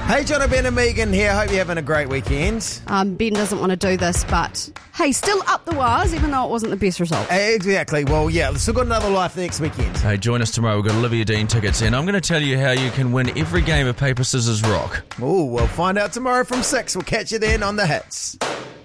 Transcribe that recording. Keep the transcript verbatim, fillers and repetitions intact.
Hey, John, Ben and Megan here. Hope you're having a great weekend. Um, Ben doesn't want to do this, but hey, still up the wires, even though it wasn't the best result. Exactly. Well, yeah, we've still got another life next weekend. Hey, join us tomorrow. We've got Olivia Dean tickets, and I'm going to tell you how you can win every game of Paper, Scissors, Rock. Oh, we'll find out tomorrow from six. We'll catch you then on The Hits.